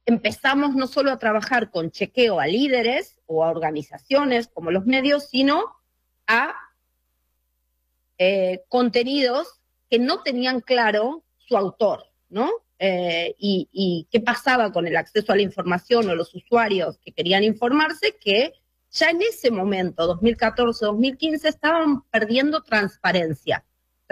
empezamos no solo a trabajar con chequeo a líderes o a organizaciones como los medios, sino a contenidos que no tenían claro su autor, ¿no? Y qué pasaba con el acceso a la información o los usuarios que querían informarse, que ya en ese momento, 2014, 2015, estaban perdiendo transparencia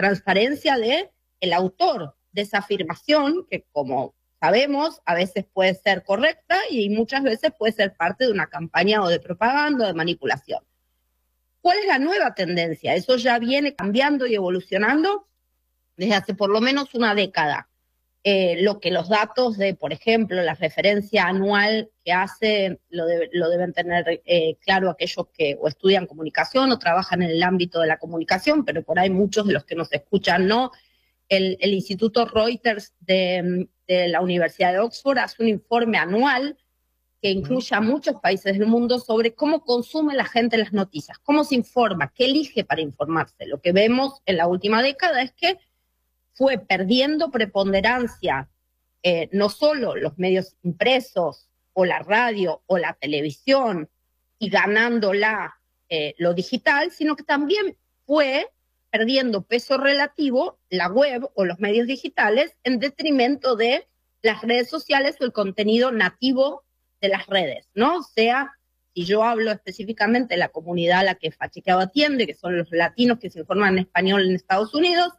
de el autor de esa afirmación, que como sabemos, a veces puede ser correcta y muchas veces puede ser parte de una campaña o de propaganda o de manipulación. ¿Cuál es la nueva tendencia? Eso ya viene cambiando y evolucionando desde hace por lo menos una década. Lo que los datos de, por ejemplo, la referencia anual que hace, lo deben tener claro aquellos que o estudian comunicación o trabajan en el ámbito de la comunicación, pero por ahí muchos de los que nos escuchan no. El Instituto Reuters de la Universidad de Oxford hace un informe anual que incluye a muchos países del mundo sobre cómo consume la gente las noticias, cómo se informa, qué elige para informarse. Lo que vemos en la última década es que fue perdiendo preponderancia no solo los medios impresos o la radio o la televisión y ganándola lo digital, sino que también fue perdiendo peso relativo la web o los medios digitales en detrimento de las redes sociales o el contenido nativo de las redes, ¿no? O sea, si yo hablo específicamente de la comunidad a la que Fachequeado atiende, que son los latinos que se informan en español en Estados Unidos,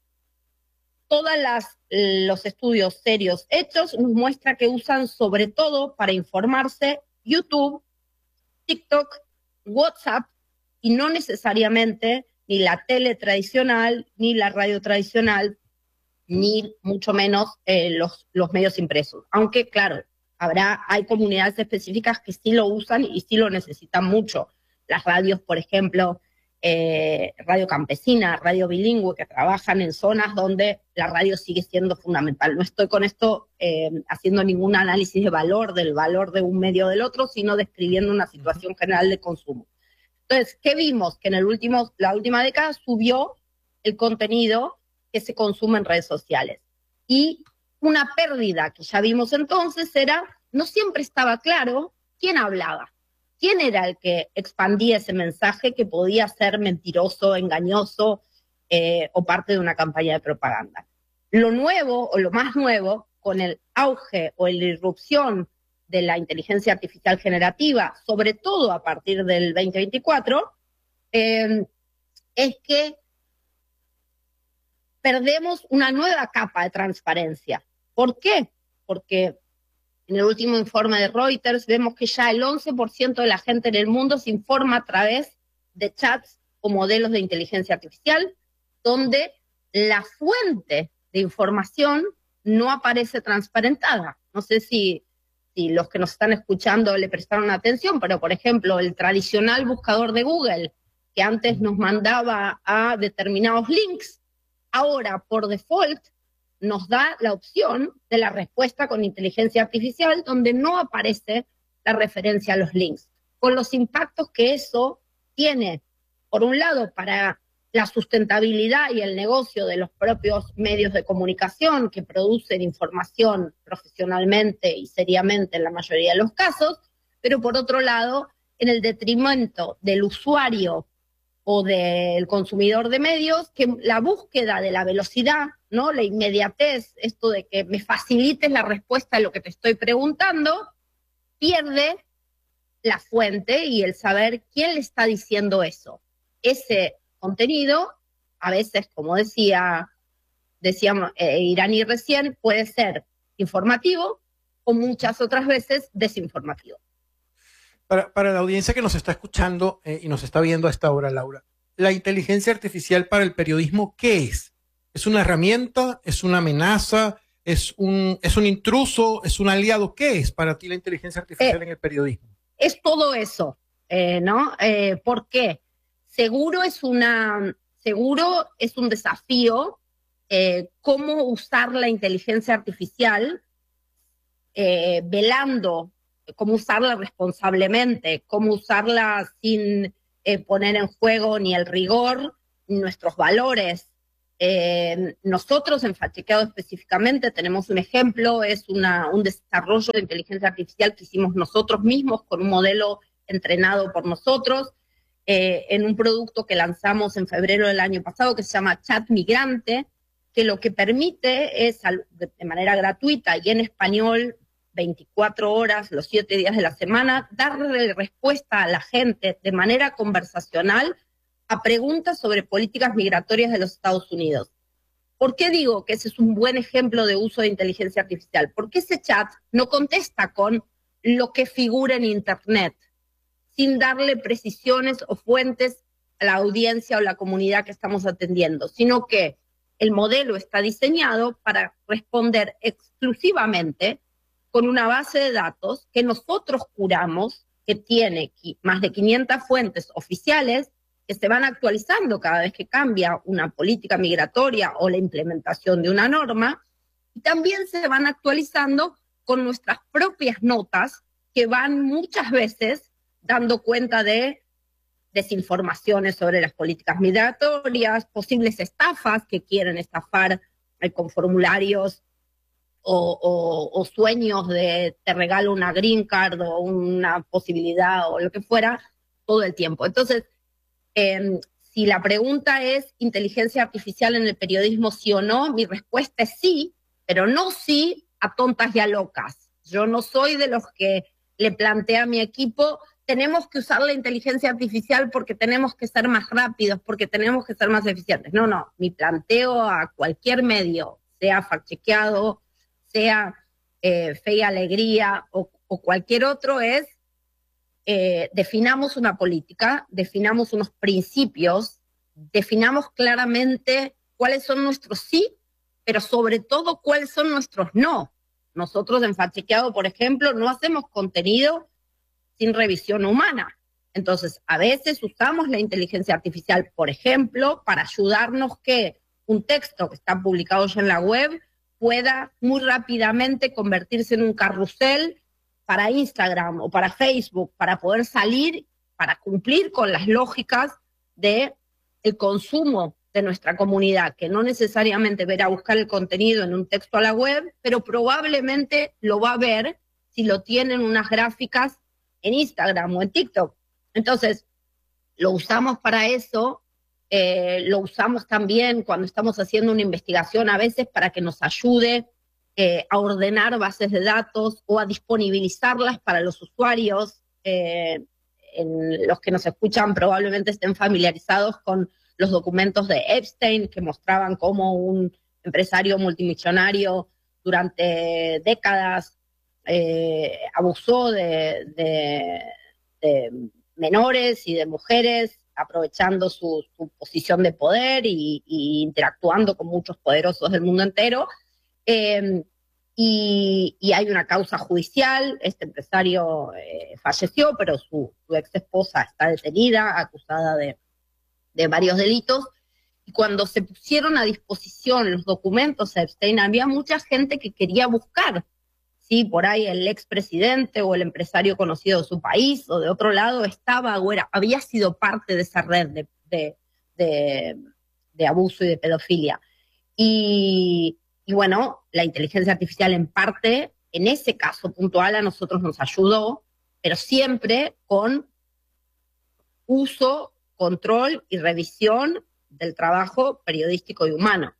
todos los estudios serios hechos nos muestran que usan sobre todo para informarse YouTube, TikTok, WhatsApp y no necesariamente ni la tele tradicional, ni la radio tradicional, ni mucho menos los medios impresos. Aunque, claro, hay comunidades específicas que sí lo usan y sí lo necesitan mucho. Las radios, por ejemplo, radio campesina, radio bilingüe, que trabajan en zonas donde la radio sigue siendo fundamental. No estoy con esto haciendo ningún análisis del valor de un medio o del otro, sino describiendo una situación general de consumo. Entonces, ¿qué vimos? Que en la última década subió el contenido que se consume en redes sociales. Y una pérdida que ya vimos entonces era, no siempre estaba claro quién hablaba. ¿Quién era el que expandía ese mensaje que podía ser mentiroso, engañoso o parte de una campaña de propaganda? Lo nuevo o lo más nuevo, con el auge o la irrupción de la inteligencia artificial generativa, sobre todo a partir del 2024, es que perdemos una nueva capa de transparencia. ¿Por qué? Porque en el último informe de Reuters vemos que ya el 11% de la gente en el mundo se informa a través de chats o modelos de inteligencia artificial, donde la fuente de información no aparece transparentada. No sé si los que nos están escuchando le prestaron atención, pero por ejemplo, el tradicional buscador de Google, que antes nos mandaba a determinados links, ahora por default nos da la opción de la respuesta con inteligencia artificial, donde no aparece la referencia a los links, con los impactos que eso tiene, por un lado, para la sustentabilidad y el negocio de los propios medios de comunicación que producen información profesionalmente y seriamente en la mayoría de los casos, pero por otro lado, en el detrimento del usuario o del consumidor de medios, que la búsqueda de la velocidad, ¿no? La inmediatez, esto de que me facilites la respuesta a lo que te estoy preguntando, pierde la fuente y el saber quién le está diciendo eso. Ese contenido, a veces, como decíamos Irani recién, puede ser informativo o muchas otras veces desinformativo. Para la audiencia que nos está escuchando y nos está viendo a esta hora, Laura, la inteligencia artificial para el periodismo, ¿qué es? ¿Es una herramienta? ¿Es una amenaza? ¿Es un intruso? ¿Es un aliado? ¿Qué es para ti la inteligencia artificial en el periodismo? Es todo eso, ¿no? ¿Por qué? Seguro es un desafío cómo usar la inteligencia artificial velando, cómo usarla responsablemente, cómo usarla sin poner en juego ni el rigor, ni nuestros valores, Nosotros en Fact-Chequeado específicamente tenemos un ejemplo, es un desarrollo de inteligencia artificial que hicimos nosotros mismos con un modelo entrenado por nosotros, en un producto que lanzamos en febrero del año pasado que se llama Chat Migrante, que lo que permite es de manera gratuita y en español 24 horas, los 7 días de la semana, darle respuesta a la gente de manera conversacional a preguntas sobre políticas migratorias de los Estados Unidos. ¿Por qué digo que ese es un buen ejemplo de uso de inteligencia artificial? Porque ese chat no contesta con lo que figura en Internet, sin darle precisiones o fuentes a la audiencia o la comunidad que estamos atendiendo, sino que el modelo está diseñado para responder exclusivamente con una base de datos que nosotros curamos, que tiene más de 500 fuentes oficiales que se van actualizando cada vez que cambia una política migratoria o la implementación de una norma, y también se van actualizando con nuestras propias notas que van muchas veces dando cuenta de desinformaciones sobre las políticas migratorias, posibles estafas que quieren estafar con formularios o sueños de te regalo una green card o una posibilidad o lo que fuera todo el tiempo. Entonces, si la pregunta es inteligencia artificial en el periodismo sí o no, mi respuesta es sí, pero no sí a tontas y a locas. Yo no soy de los que le plantea a mi equipo tenemos que usar la inteligencia artificial porque tenemos que ser más rápidos, porque tenemos que ser más eficientes. No, mi planteo a cualquier medio, sea Fact-Chequeado, sea Fe y Alegría o cualquier otro, es definamos una política, definamos unos principios, definamos claramente cuáles son nuestros sí, pero sobre todo cuáles son nuestros no. Nosotros en Fact-Chequeado, por ejemplo, no hacemos contenido sin revisión humana. Entonces, a veces usamos la inteligencia artificial, por ejemplo, para ayudarnos que un texto que está publicado ya en la web pueda muy rápidamente convertirse en un carrusel para Instagram o para Facebook, para poder salir, para cumplir con las lógicas de el consumo de nuestra comunidad, que no necesariamente verá buscar el contenido en un texto a la web, pero probablemente lo va a ver si lo tienen unas gráficas en Instagram o en TikTok. Entonces, lo usamos para eso, lo usamos también cuando estamos haciendo una investigación a veces para que nos ayude a ordenar bases de datos o a disponibilizarlas para los usuarios. Los que nos escuchan probablemente estén familiarizados con los documentos de Epstein, que mostraban cómo un empresario multimillonario durante décadas abusó de menores y de mujeres, aprovechando su posición de poder y interactuando con muchos poderosos del mundo entero. Y hay una causa judicial, este empresario falleció, pero su ex esposa está detenida, acusada de varios delitos. Y cuando se pusieron a disposición los documentos de Epstein, había mucha gente que quería buscar si por ahí el expresidente o el empresario conocido de su país o de otro lado estaba o había sido parte de esa red de abuso y de pedofilia. Y bueno, la inteligencia artificial en parte, en ese caso puntual, a nosotros nos ayudó, pero siempre con uso, control y revisión del trabajo periodístico y humano.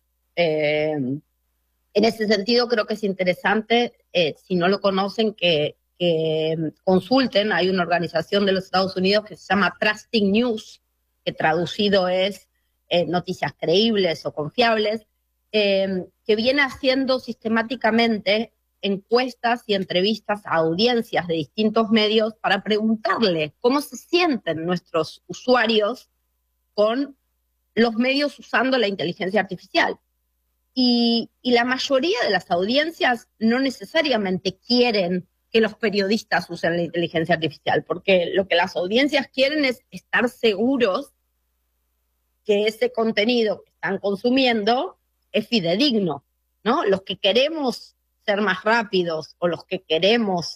En ese sentido, creo que es interesante, si no lo conocen, que consulten. Hay una organización de los Estados Unidos que se llama Trusting News, que traducido es noticias creíbles o confiables, que viene haciendo sistemáticamente encuestas y entrevistas a audiencias de distintos medios para preguntarle cómo se sienten nuestros usuarios con los medios usando la inteligencia artificial. Y la mayoría de las audiencias no necesariamente quieren que los periodistas usen la inteligencia artificial, porque lo que las audiencias quieren es estar seguros que ese contenido que están consumiendo es fidedigno, ¿no? Los que queremos ser más rápidos o los que queremos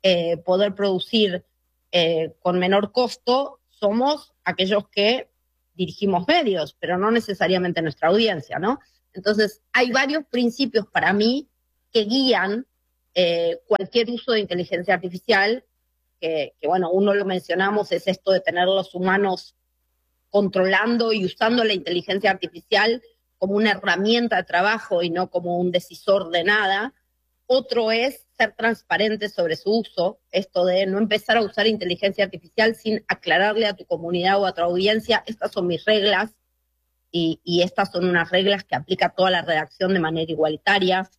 poder producir con menor costo somos aquellos que dirigimos medios, pero no necesariamente nuestra audiencia, ¿no? Entonces, hay varios principios para mí que guían cualquier uso de inteligencia artificial, bueno, uno lo mencionamos, es esto de tener los humanos controlando y usando la inteligencia artificial como una herramienta de trabajo y no como un decisor de nada. Otro es ser transparente sobre su uso, esto de no empezar a usar inteligencia artificial sin aclararle a tu comunidad o a tu audiencia, estas son mis reglas y estas son unas reglas que aplica toda la redacción de manera igualitaria.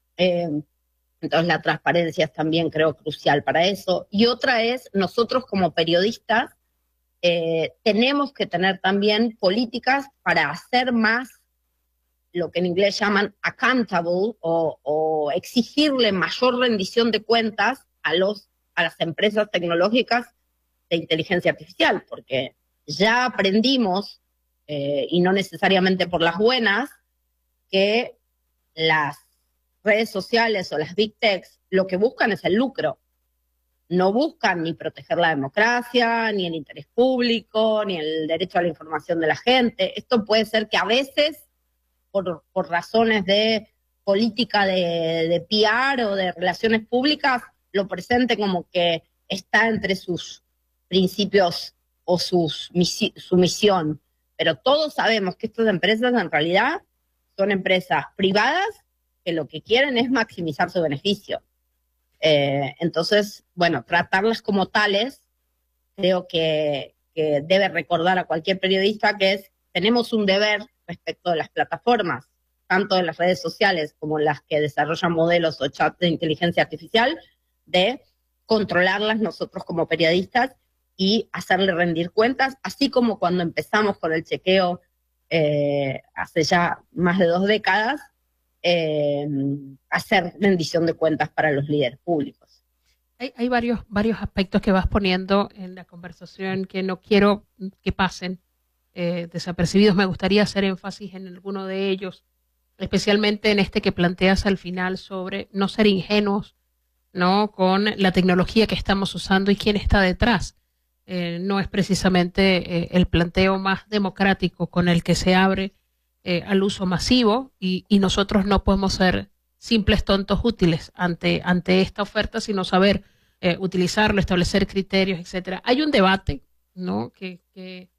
Entonces la transparencia es también, creo, crucial para eso. Y otra es, nosotros como periodistas tenemos que tener también políticas para hacer más lo que en inglés llaman accountable o exigirle mayor rendición de cuentas a las empresas tecnológicas de inteligencia artificial, porque ya aprendimos, y no necesariamente por las buenas, que las redes sociales o las big techs lo que buscan es el lucro. No buscan ni proteger la democracia, ni el interés público, ni el derecho a la información de la gente. Esto puede ser que a veces, por razones de política de PR o de relaciones públicas, lo presente como que está entre sus principios o su misión. Pero todos sabemos que estas empresas en realidad son empresas privadas que lo que quieren es maximizar su beneficio. Entonces, bueno, tratarlas como tales, creo que debe recordar a cualquier periodista que tenemos un deber respecto de las plataformas, tanto de las redes sociales como las que desarrollan modelos o chats de inteligencia artificial, de controlarlas nosotros como periodistas y hacerle rendir cuentas, así como cuando empezamos con el chequeo hace ya más de 2 décadas, hacer rendición de cuentas para los líderes públicos. Hay varios aspectos que vas poniendo en la conversación que no quiero que pasen desapercibidos. Me gustaría hacer énfasis en alguno de ellos, especialmente en este que planteas al final sobre no ser ingenuos, ¿no?, con la tecnología que estamos usando y quién está detrás. No es precisamente el planteo más democrático con el que se abre al uso masivo y nosotros no podemos ser simples tontos útiles ante esta oferta, sino saber utilizarlo, establecer criterios, etcétera. Hay un debate, ¿no?, que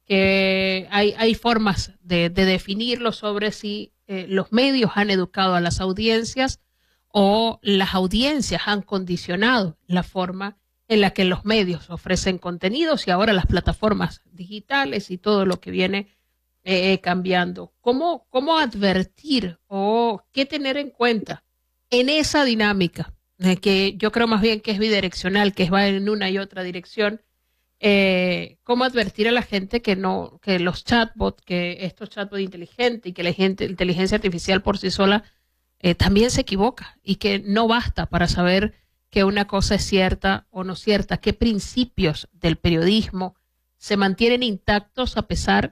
hay formas de definirlo sobre si los medios han educado a las audiencias o las audiencias han condicionado la forma en la que los medios ofrecen contenidos y ahora las plataformas digitales y todo lo que viene cambiando. ¿Cómo advertir o qué tener en cuenta en esa dinámica que yo creo más bien que es bidireccional, que va en una y otra dirección? ¿Cómo advertir a la gente que los chatbots, que estos chatbots inteligentes y que la inteligencia artificial por sí sola también se equivoca y que no basta para saber que una cosa es cierta o no cierta? ¿Qué principios del periodismo se mantienen intactos a pesar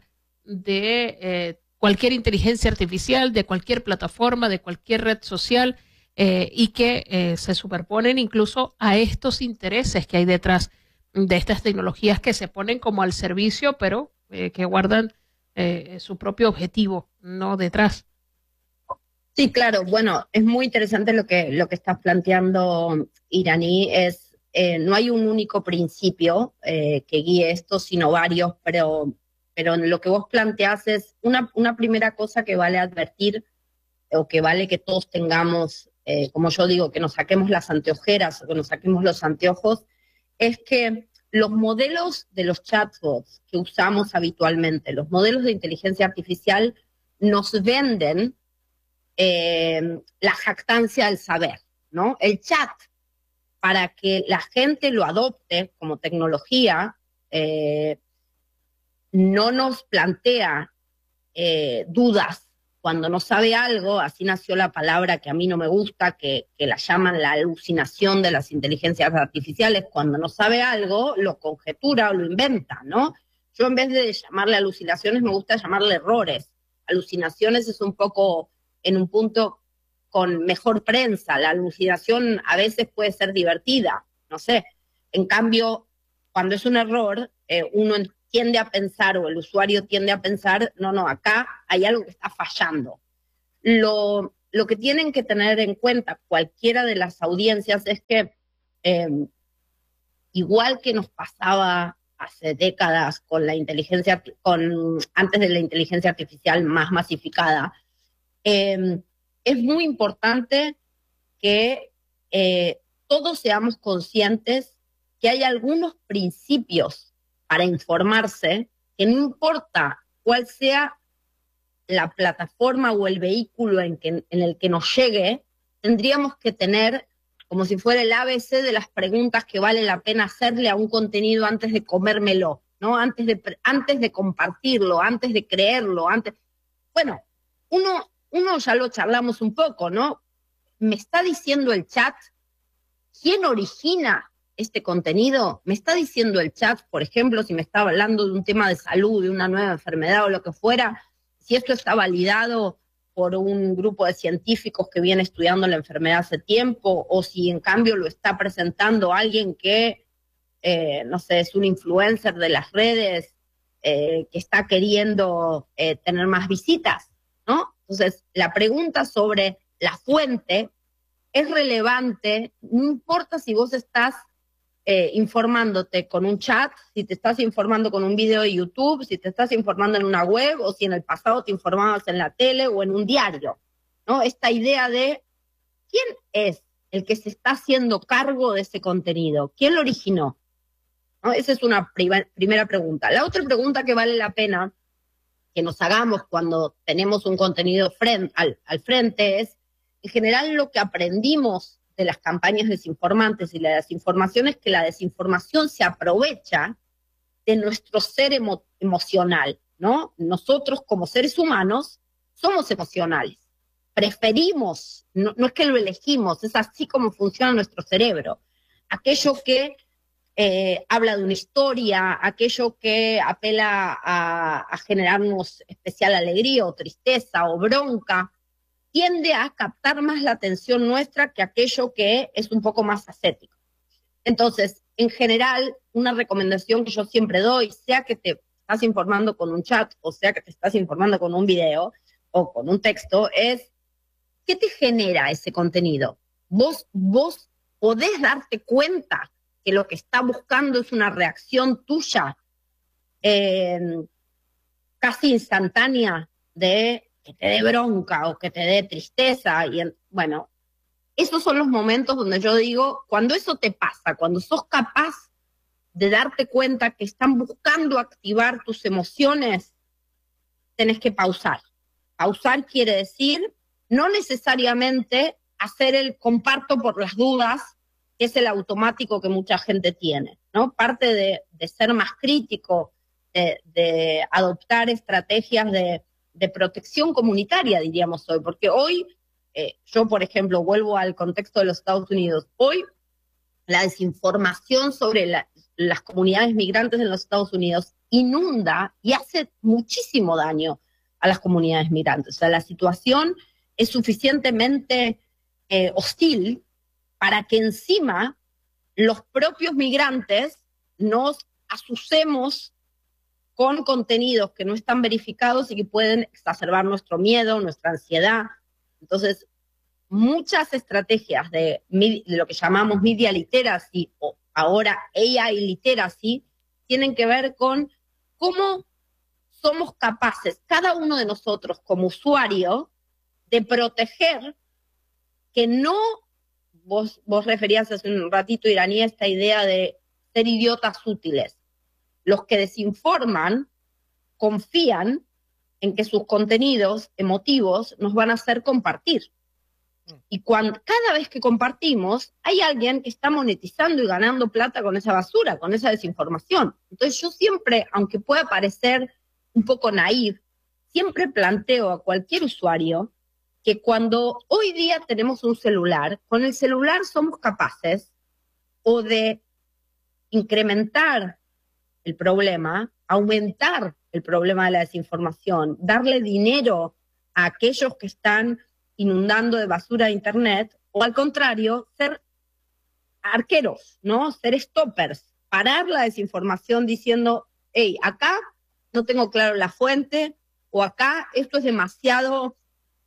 de cualquier inteligencia artificial, de cualquier plataforma, de cualquier red social y que se superponen incluso a estos intereses que hay detrás de estas tecnologías que se ponen como al servicio, pero que guardan su propio objetivo, ¿no?, detrás? Sí, claro. Bueno, es muy interesante lo que estás planteando, Iraní. No hay un único principio que guíe esto, sino varios, pero en lo que vos planteás es una primera cosa que vale advertir o que vale que todos tengamos, como yo digo, que nos saquemos las anteojeras o que nos saquemos los anteojos, es que los modelos de los chatbots que usamos habitualmente, los modelos de inteligencia artificial, nos venden la jactancia del saber, ¿no? El chat, para que la gente lo adopte como tecnología, no nos plantea dudas cuando no sabe algo. Así nació la palabra que a mí no me gusta, que la llaman la alucinación de las inteligencias artificiales. Cuando no sabe algo, lo conjetura o lo inventa, ¿no? Yo, en vez de llamarle alucinaciones, me gusta llamarle errores. Alucinaciones es un poco en un punto con mejor prensa. La alucinación a veces puede ser divertida, no sé. En cambio, cuando es un error, uno tiende a pensar, o el usuario tiende a pensar, no, acá hay algo que está fallando. Lo que tienen que tener en cuenta cualquiera de las audiencias es que, igual que nos pasaba hace décadas con la inteligencia, antes de la inteligencia artificial más masificada, es muy importante que todos seamos conscientes que hay algunos principios para informarse, que no importa cuál sea la plataforma o el vehículo en el que nos llegue, tendríamos que tener como si fuera el ABC de las preguntas que vale la pena hacerle a un contenido antes de comérmelo, ¿no? Antes de compartirlo, antes de creerlo, Bueno, uno ya lo charlamos un poco, ¿no? Me está diciendo el chat quién origina este contenido. Me está diciendo el chat, por ejemplo, si me está hablando de un tema de salud, de una nueva enfermedad o lo que fuera, si esto está validado por un grupo de científicos que viene estudiando la enfermedad hace tiempo, o si en cambio lo está presentando alguien que, no sé, es un influencer de las redes, que está queriendo tener más visitas, ¿no? Entonces, la pregunta sobre la fuente es relevante, no importa si vos estás informándote con un chat, si te estás informando con un video de YouTube, si te estás informando en una web, o si en el pasado te informabas en la tele o en un diario, ¿no? Esta idea de quién es el que se está haciendo cargo de ese contenido, quién lo originó, ¿no? Esa es una primera pregunta. La otra pregunta que vale la pena que nos hagamos cuando tenemos un contenido al frente es, en general, lo que aprendimos de las campañas desinformantes y la desinformación es que la desinformación se aprovecha de nuestro ser emocional, ¿no? Nosotros como seres humanos somos emocionales. Preferimos, no es que lo elegimos, es así como funciona nuestro cerebro. Aquello que habla de una historia, aquello que apela a generarnos especial alegría o tristeza o bronca, tiende a captar más la atención nuestra que aquello que es un poco más ascético. Entonces, en general, una recomendación que yo siempre doy, sea que te estás informando con un chat o sea que te estás informando con un video o con un texto, es ¿qué te genera ese contenido? Vos podés darte cuenta que lo que está buscando es una reacción tuya casi instantánea de que te dé bronca o que te dé tristeza. Bueno, esos son los momentos donde yo digo, cuando eso te pasa, cuando sos capaz de darte cuenta que están buscando activar tus emociones, tenés que pausar. Pausar quiere decir no necesariamente hacer el comparto por las dudas, que es el automático que mucha gente tiene, ¿no? Parte de ser más crítico, de adoptar estrategias de protección comunitaria, diríamos hoy, porque hoy, yo por ejemplo, vuelvo al contexto de los Estados Unidos, hoy la desinformación sobre las comunidades migrantes en los Estados Unidos inunda y hace muchísimo daño a las comunidades migrantes. O sea, la situación es suficientemente hostil para que encima los propios migrantes nos asucemos con contenidos que no están verificados y que pueden exacerbar nuestro miedo, nuestra ansiedad. Entonces, muchas estrategias de lo que llamamos media literacy o ahora AI literacy tienen que ver con cómo somos capaces, cada uno de nosotros como usuario, de proteger que no, vos referías hace un ratito, Iraní, esta idea de ser idiotas útiles. Los que desinforman confían en que sus contenidos emotivos nos van a hacer compartir. Y cada vez que compartimos, hay alguien que está monetizando y ganando plata con esa basura, con esa desinformación. Entonces yo siempre, aunque pueda parecer un poco naïf, siempre planteo a cualquier usuario que cuando hoy día tenemos un celular, con el celular somos capaces o de incrementar el problema, aumentar el problema de la desinformación, darle dinero a aquellos que están inundando de basura de Internet, o al contrario, ser arqueros, ¿no? Ser stoppers, parar la desinformación diciendo hey, acá no tengo claro la fuente, o acá esto es demasiado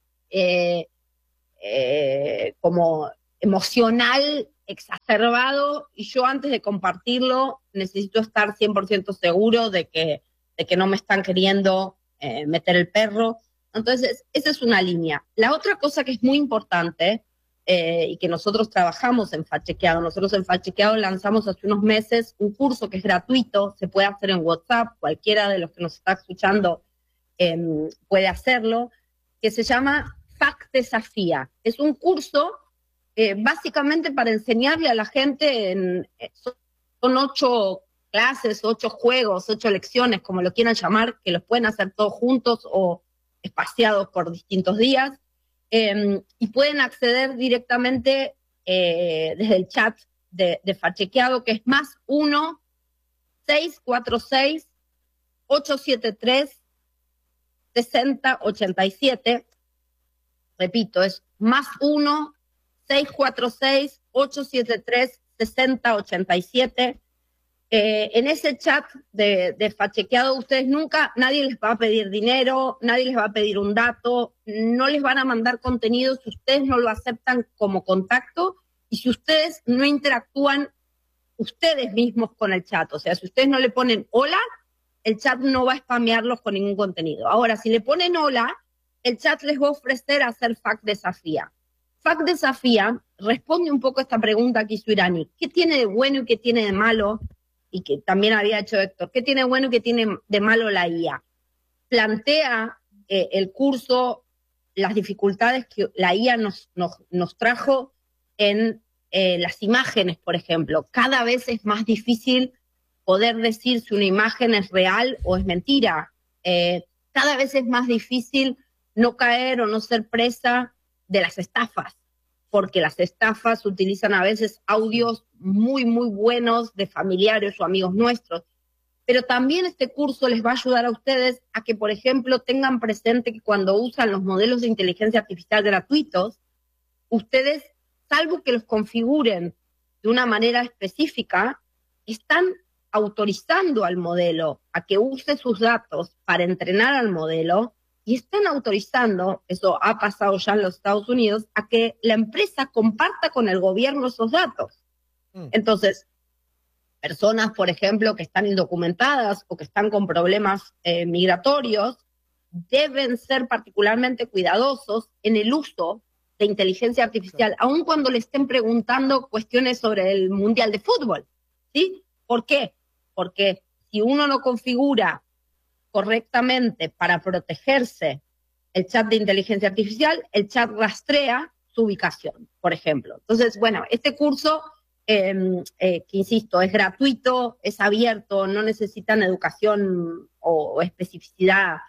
como emocional, exacerbado, y yo antes de compartirlo necesito estar 100% seguro de que no me están queriendo meter el perro. Entonces, esa es una línea. La otra cosa que es muy importante y que nosotros trabajamos en Fact-Chequeado, nosotros en Fact-Chequeado lanzamos hace unos meses un curso que es gratuito, se puede hacer en WhatsApp, cualquiera de los que nos está escuchando puede hacerlo, que se llama Fact Desafía. Es un curso básicamente para enseñarle a la gente, son 8 clases, 8 juegos, 8 lecciones, como lo quieran llamar, que los pueden hacer todos juntos o espaciados por distintos días, y pueden acceder directamente desde el chat de Fact-Chequeado, que es +1 646 873 6087. Repito, es +1 646 873 6087. En ese chat de Fact-Chequeado, ustedes nunca, nadie les va a pedir dinero, nadie les va a pedir un dato, no les van a mandar contenido si ustedes no lo aceptan como contacto y si ustedes no interactúan ustedes mismos con el chat. O sea, si ustedes no le ponen hola, el chat no va a spamearlos con ningún contenido. Ahora, si le ponen hola, el chat les va a ofrecer hacer Fact Desafía. Fact Desafía responde un poco a esta pregunta que hizo Irani. ¿Qué tiene de bueno y qué tiene de malo? Y que también había hecho Héctor. ¿Qué tiene bueno y qué tiene de malo la IA? Plantea el curso las dificultades que la IA nos trajo en las imágenes, por ejemplo. Cada vez es más difícil poder decir si una imagen es real o es mentira. Cada vez es más difícil no caer o no ser presa de las estafas, porque las estafas utilizan a veces audios muy, muy buenos de familiares o amigos nuestros. Pero también este curso les va a ayudar a ustedes a que, por ejemplo, tengan presente que cuando usan los modelos de inteligencia artificial gratuitos, ustedes, salvo que los configuren de una manera específica, están autorizando al modelo a que use sus datos para entrenar al modelo y están autorizando, eso ha pasado ya en los Estados Unidos, a que la empresa comparta con el gobierno esos datos. Entonces, personas, por ejemplo, que están indocumentadas o que están con problemas migratorios, deben ser particularmente cuidadosos en el uso de inteligencia artificial, aun cuando le estén preguntando cuestiones sobre el Mundial de Fútbol, ¿sí? ¿Por qué? Porque si uno no configura correctamente para protegerse el chat de inteligencia artificial, el chat rastrea su ubicación, por ejemplo. Entonces, bueno, este curso, que insisto, es gratuito, es abierto, no necesitan educación o especificidad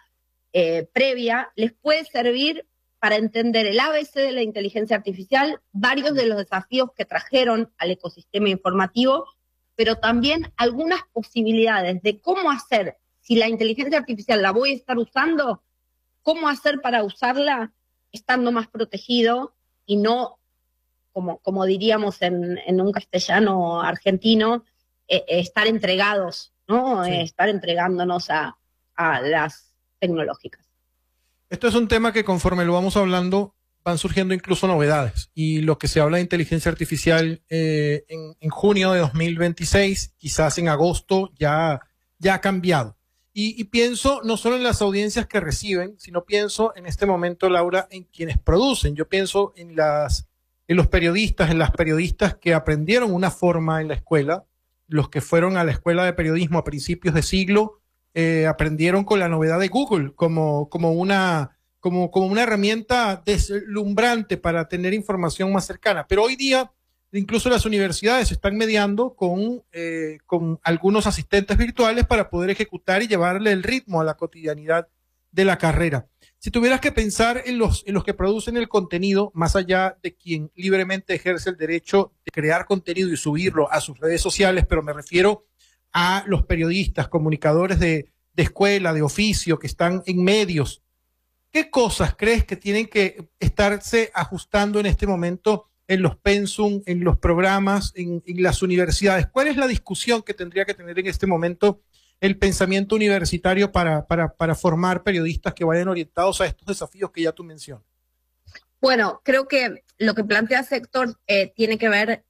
previa, les puede servir para entender el ABC de la inteligencia artificial, varios de los desafíos que trajeron al ecosistema informativo, pero también algunas posibilidades de cómo hacer, si la inteligencia artificial la voy a estar usando, cómo hacer para usarla estando más protegido y no, como diríamos en un castellano argentino, estar entregados, ¿no? Sí. Estar entregándonos a las tecnológicas. Esto es un tema que conforme lo vamos hablando van surgiendo incluso novedades, y lo que se habla de inteligencia artificial en junio de 2026, quizás en agosto ya ha cambiado. Y pienso no solo en las audiencias que reciben, sino pienso en este momento, Laura, en quienes producen. Yo pienso en los periodistas, en las periodistas que aprendieron una forma en la escuela, los que fueron a la escuela de periodismo a principios de siglo, aprendieron con la novedad de Google como una herramienta deslumbrante para tener información más cercana. Pero hoy día, incluso las universidades están mediando con algunos asistentes virtuales para poder ejecutar y llevarle el ritmo a la cotidianidad de la carrera. Si tuvieras que pensar en los que producen el contenido, más allá de quien libremente ejerce el derecho de crear contenido y subirlo a sus redes sociales, pero me refiero a los periodistas, comunicadores de escuela, de oficio, que están en medios, ¿qué cosas crees que tienen que estarse ajustando en este momento en los pensum, en los programas, en las universidades? ¿Cuál es la discusión que tendría que tener en este momento el pensamiento universitario para formar periodistas que vayan orientados a estos desafíos que ya tú mencionas? Bueno, creo que lo que plantea Héctor tiene que ver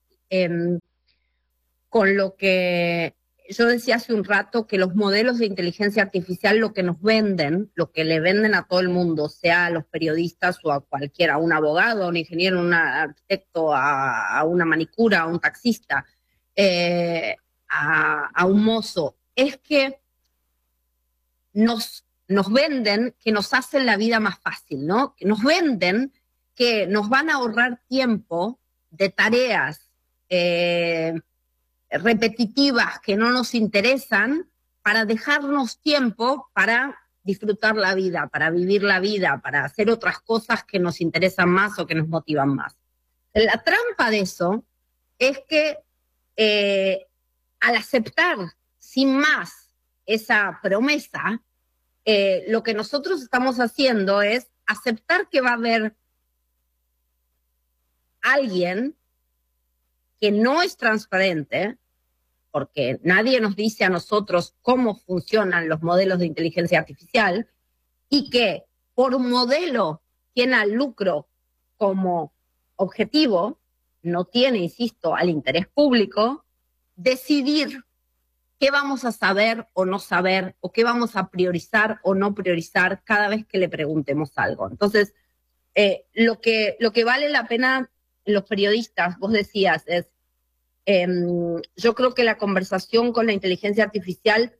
con lo que yo decía hace un rato, que los modelos de inteligencia artificial lo que nos venden, lo que le venden a todo el mundo, sea a los periodistas o a cualquiera, a un abogado, a un ingeniero, a un arquitecto, a una manicura, a un taxista, a un mozo, es que nos venden que nos hacen la vida más fácil, ¿no? Que nos venden que nos van a ahorrar tiempo de tareas repetitivas que no nos interesan para dejarnos tiempo para disfrutar la vida, para vivir la vida, para hacer otras cosas que nos interesan más o que nos motivan más. La trampa de eso es que al aceptar sin más esa promesa, lo que nosotros estamos haciendo es aceptar que va a haber alguien que no es transparente, porque nadie nos dice a nosotros cómo funcionan los modelos de inteligencia artificial, y que por modelo tiene al lucro como objetivo, no tiene, insisto, al interés público, decidir qué vamos a saber o no saber, o qué vamos a priorizar o no priorizar cada vez que le preguntemos algo. Entonces, lo que vale la pena los periodistas, vos decías, es yo creo que la conversación con la inteligencia artificial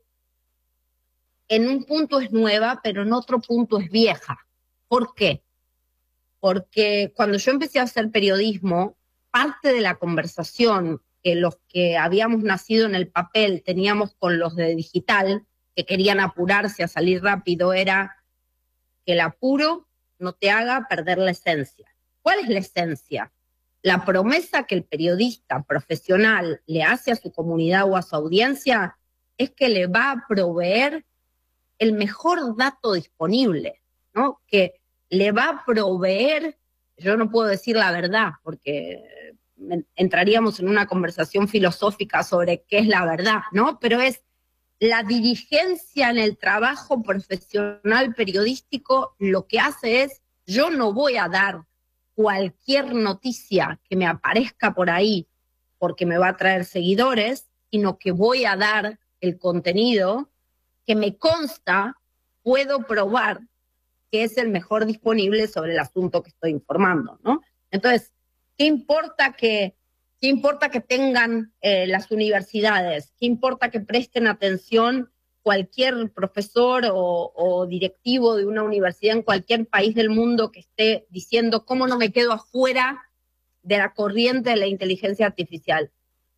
en un punto es nueva, pero en otro punto es vieja. ¿Por qué? Porque cuando yo empecé a hacer periodismo, parte de la conversación que los que habíamos nacido en el papel teníamos con los de digital, que querían apurarse a salir rápido, era que el apuro no te haga perder la esencia. ¿Cuál es la esencia? La promesa que el periodista profesional le hace a su comunidad o a su audiencia es que le va a proveer el mejor dato disponible, ¿no? Que le va a proveer, yo no puedo decir la verdad porque entraríamos en una conversación filosófica sobre qué es la verdad, ¿no? Pero es la diligencia en el trabajo profesional periodístico, lo que hace es, yo no voy a dar cualquier noticia que me aparezca por ahí porque me va a traer seguidores, sino que voy a dar el contenido que me consta, puedo probar que es el mejor disponible sobre el asunto que estoy informando, ¿no? Entonces, ¿qué importa que tengan las universidades? ¿Qué importa que presten atención cualquier profesor o directivo de una universidad en cualquier país del mundo que esté diciendo cómo no me quedo afuera de la corriente de la inteligencia artificial?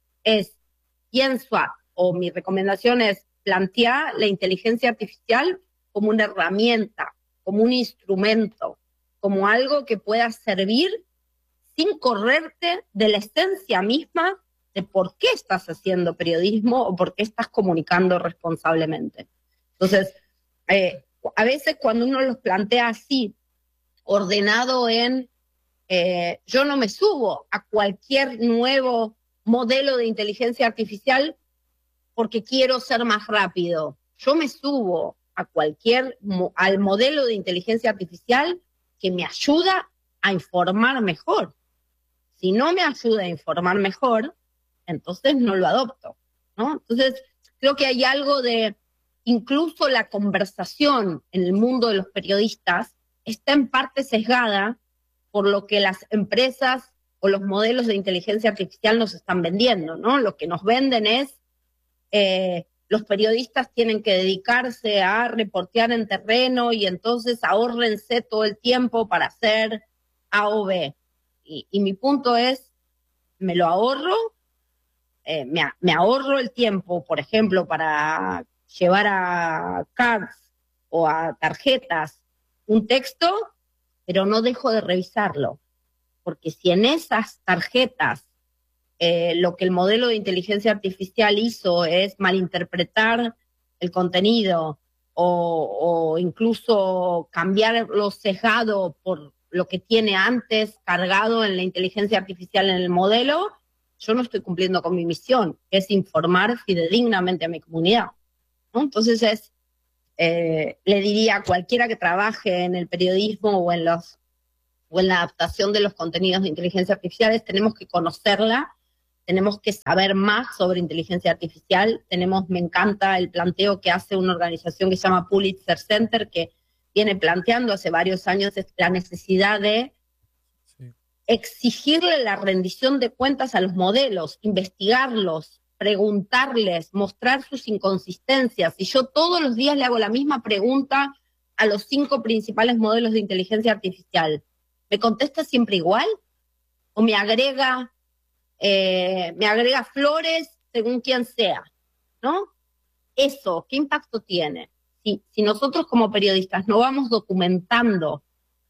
Mi recomendación es plantear la inteligencia artificial como una herramienta, como un instrumento, como algo que pueda servir sin correrte de la esencia misma de por qué estás haciendo periodismo o por qué estás comunicando responsablemente. Entonces, a veces cuando uno los plantea así, ordenado en yo no me subo a cualquier nuevo modelo de inteligencia artificial porque quiero ser más rápido. Yo me subo a al modelo de inteligencia artificial que me ayuda a informar mejor. Si no me ayuda a informar mejor, entonces no lo adopto, ¿no? Entonces, creo que hay algo de, incluso la conversación en el mundo de los periodistas está en parte sesgada por lo que las empresas o los modelos de inteligencia artificial nos están vendiendo, ¿no? Lo que nos venden es, los periodistas tienen que dedicarse a reportear en terreno y entonces ahórrense todo el tiempo para hacer A o B. Y mi punto es, me lo ahorro, me ahorro el tiempo, por ejemplo, para llevar a cards o a tarjetas un texto, pero no dejo de revisarlo. Porque si en esas tarjetas lo que el modelo de inteligencia artificial hizo es malinterpretar el contenido o incluso cambiarlo sesgado por lo que tiene antes cargado en la inteligencia artificial en el modelo, yo no estoy cumpliendo con mi misión, que es informar fidedignamente a mi comunidad. ¿no? Entonces le diría a cualquiera que trabaje en el periodismo o en la adaptación de los contenidos de inteligencia artificial, tenemos que conocerla, tenemos que saber más sobre inteligencia artificial. Me encanta el planteo que hace una organización que se llama Pulitzer Center, que viene planteando hace varios años la necesidad de exigirle la rendición de cuentas a los modelos, investigarlos, preguntarles, mostrar sus inconsistencias. Si yo todos los días le hago la misma pregunta a los 5 principales modelos de inteligencia artificial, ¿me contesta siempre igual? ¿O me agrega flores según quien sea? ¿No? Eso, ¿qué impacto tiene? Si nosotros como periodistas no vamos documentando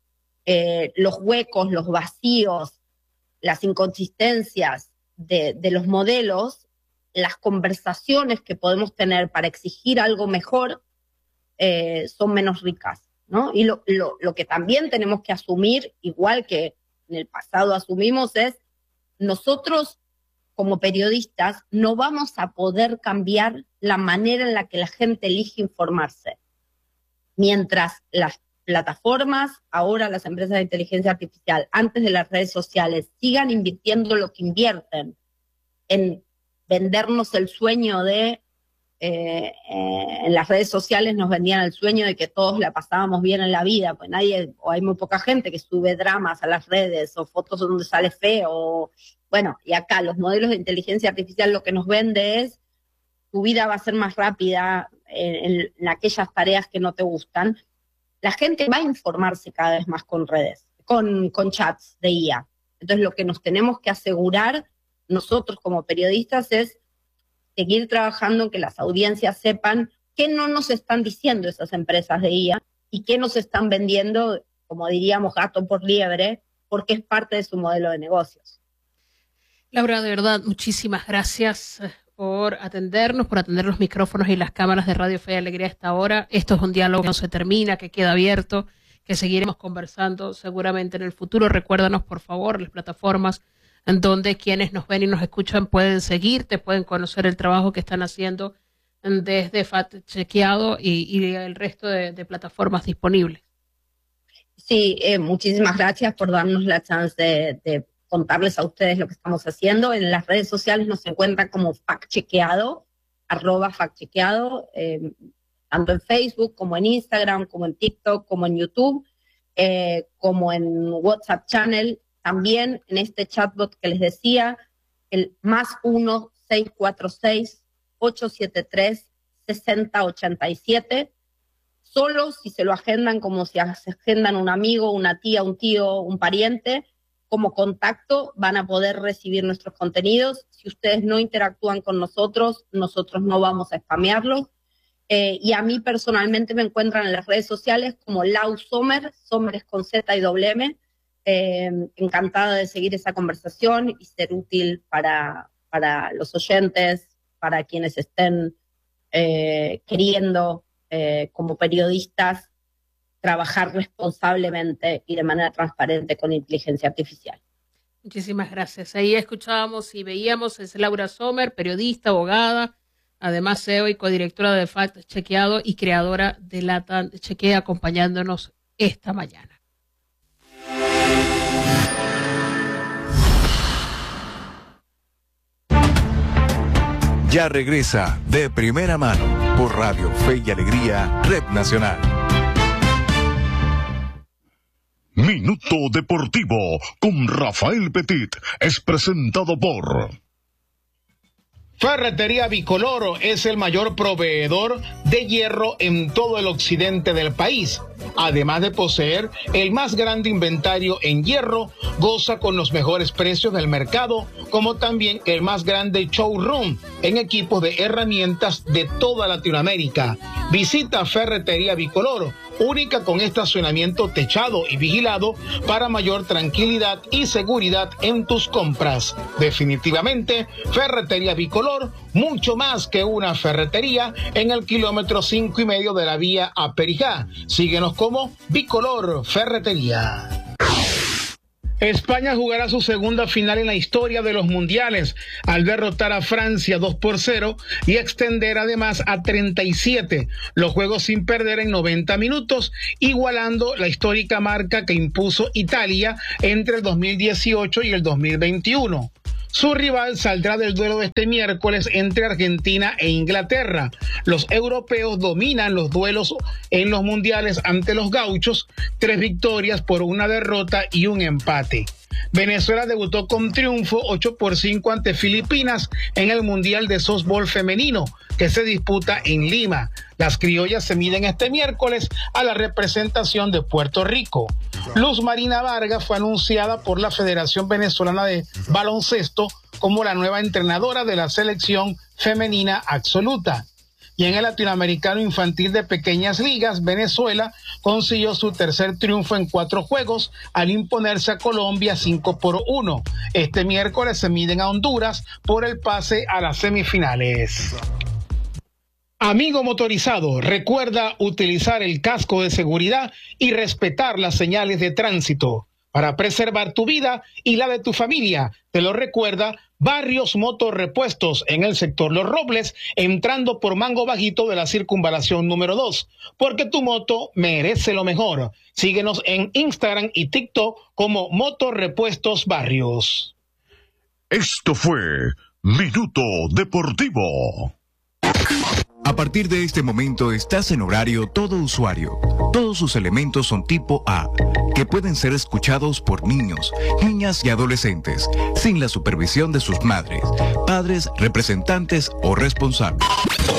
los huecos, los vacíos, las inconsistencias de los modelos, las conversaciones que podemos tener para exigir algo mejor son menos ricas, ¿no? Y lo que también tenemos que asumir, igual que en el pasado asumimos, es nosotros como periodistas no vamos a poder cambiar la manera en la que la gente elige informarse. Mientras las plataformas, ahora las empresas de inteligencia artificial, antes de las redes sociales, sigan invirtiendo lo que invierten en vendernos el sueño de, en las redes sociales nos vendían el sueño de que todos la pasábamos bien en la vida, pues o hay muy poca gente que sube dramas a las redes o fotos donde sale feo, bueno, y acá los modelos de inteligencia artificial lo que nos vende es tu vida va a ser más rápida en aquellas tareas que no te gustan. La gente va a informarse cada vez más con redes, con chats de IA. Entonces lo que nos tenemos que asegurar nosotros como periodistas es seguir trabajando en que las audiencias sepan qué no nos están diciendo esas empresas de IA y qué nos están vendiendo, como diríamos, gato por liebre, porque es parte de su modelo de negocios. Laura, de verdad, muchísimas gracias por atendernos, por atender los micrófonos y las cámaras de Radio Fe y Alegría a esta hora. Esto es un diálogo que no se termina, que queda abierto, que seguiremos conversando seguramente en el futuro. Recuérdanos, por favor, las plataformas en donde quienes nos ven y nos escuchan pueden seguirte, pueden conocer el trabajo que están haciendo desde Fact Chequeado y el resto de plataformas disponibles. Sí, muchísimas gracias por darnos la chance de contarles a ustedes lo que estamos haciendo. En las redes sociales nos encuentran como Fact Chequeado, @factchequeado, tanto en Facebook como en Instagram, como en TikTok, como en YouTube, como en WhatsApp Channel. También en este chatbot que les decía, el +1 646 873 6087. Solo si se lo agendan como si se agendan un amigo, una tía, un tío, un pariente, como contacto van a poder recibir nuestros contenidos. Si ustedes no interactúan con nosotros no vamos a spamearlos. Y a mí personalmente me encuentran en las redes sociales como Lau Sommer, Sommer es con Z y doble M. Encantada de seguir esa conversación y ser útil para los oyentes, para quienes estén queriendo como periodistas trabajar responsablemente y de manera transparente con inteligencia artificial. Muchísimas gracias. Ahí escuchábamos y veíamos, es Laura Sommer, periodista, abogada, además CEO y codirectora de Fact Chequeado y creadora de LATAM Chequea, acompañándonos esta mañana. Ya regresa De Primera Mano por Radio Fe y Alegría, Red Nacional. Minuto Deportivo con Rafael Petit es presentado por Ferretería Bicoloro. Es el mayor proveedor de hierro en todo el occidente del país. Además de poseer el más grande inventario en hierro, goza con los mejores precios del mercado, como también el más grande showroom en equipos de herramientas de toda Latinoamérica. Visita Ferretería Bicoloro, única con estacionamiento techado y vigilado para mayor tranquilidad y seguridad en tus compras. Definitivamente, Ferretería Bicolor, mucho más que una ferretería, en el kilómetro 5,5 de la vía a Perijá. Síguenos como Bicolor Ferretería. España jugará su segunda final en la historia de los mundiales al derrotar a Francia 2-0 y extender además a 37 los juegos sin perder en 90 minutos, igualando la histórica marca que impuso Italia entre el 2018 y el 2021. Su rival saldrá del duelo de este miércoles entre Argentina e Inglaterra. Los europeos dominan los duelos en los mundiales ante los gauchos, 3 victorias por 1 derrota y 1 empate. Venezuela debutó con triunfo 8-5 ante Filipinas en el Mundial de Softball femenino que se disputa en Lima. Las criollas se miden este miércoles a la representación de Puerto Rico. Luz Marina Vargas fue anunciada por la Federación Venezolana de Baloncesto como la nueva entrenadora de la selección femenina absoluta. Y en el latinoamericano infantil de pequeñas ligas, Venezuela consiguió su tercer triunfo en 4 juegos al imponerse a Colombia 5-1. Este miércoles se miden a Honduras por el pase a las semifinales. Amigo motorizado, recuerda utilizar el casco de seguridad y respetar las señales de tránsito para preservar tu vida y la de tu familia. Te lo recuerda Barrios Motorrepuestos en el sector Los Robles, entrando por Mango Bajito de la circunvalación número 2, porque tu moto merece lo mejor. Síguenos en Instagram y TikTok como Motorrepuestos Barrios. Esto fue Minuto Deportivo. A partir de este momento estás en horario todo usuario. Todos sus elementos son tipo A, que pueden ser escuchados por niños, niñas y adolescentes, sin la supervisión de sus madres, padres, representantes o responsables.